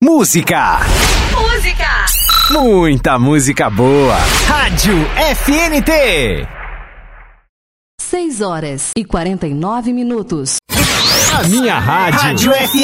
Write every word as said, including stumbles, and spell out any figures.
Música. Música. Muita música boa. Rádio F N T. seis horas e quarenta e nove minutos. A minha rádio. Rádio F